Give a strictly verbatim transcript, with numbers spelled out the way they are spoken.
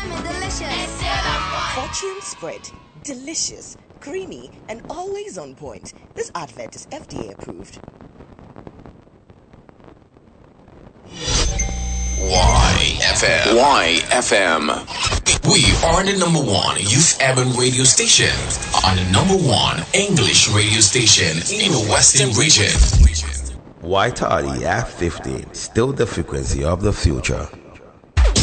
Fortune spread. Delicious, creamy, and always on point. This advert is F D A approved. Y F M. Y F M. We are the number one youth urban radio station and the number one English radio station in the Western region. Y Tardy at fifteen, still the frequency of the future.